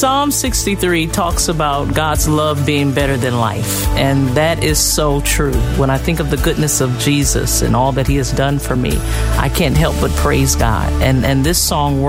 Psalm 63 talks about God's love being better than life, and that is so true. When I think of the goodness of Jesus and all that he has done for me, I can't help but praise God. And this song